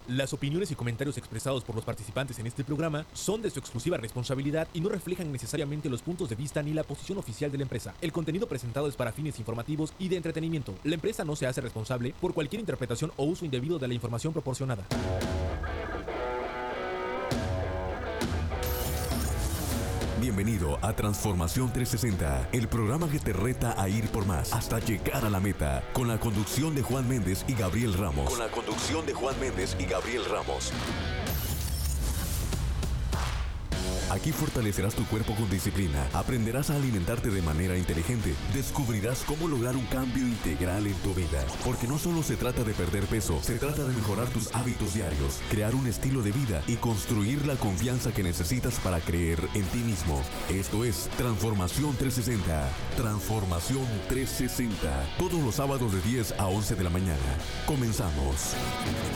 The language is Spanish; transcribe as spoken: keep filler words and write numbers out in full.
Las opiniones y comentarios expresados por los participantes en este programa son de su exclusiva responsabilidad y no reflejan necesariamente los puntos de vista ni la posición oficial de la empresa. El contenido presentado es para fines informativos y de entretenimiento. La empresa no se hace responsable por cualquier interpretación o uso indebido de la información proporcionada. Bienvenido a Transformación trescientos sesenta, el programa que te reta a ir por más hasta llegar a la meta, con la conducción de Juan Méndez y Gabriel Ramos. Con la conducción de Juan Méndez y Gabriel Ramos. Aquí fortalecerás tu cuerpo con disciplina, aprenderás a alimentarte de manera inteligente, descubrirás cómo lograr un cambio integral en tu vida. Porque no solo se trata de perder peso, se trata de mejorar tus hábitos diarios, crear un estilo de vida y construir la confianza que necesitas para creer en ti mismo. Esto es Transformación trescientos sesenta. Transformación trescientos sesenta. Todos los sábados de diez a once de la mañana. Comenzamos.